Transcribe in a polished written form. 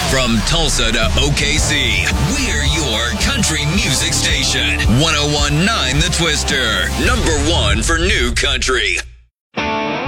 From Tulsa to OKC, we're your country music station. 1019 The Twister, #1 for new country.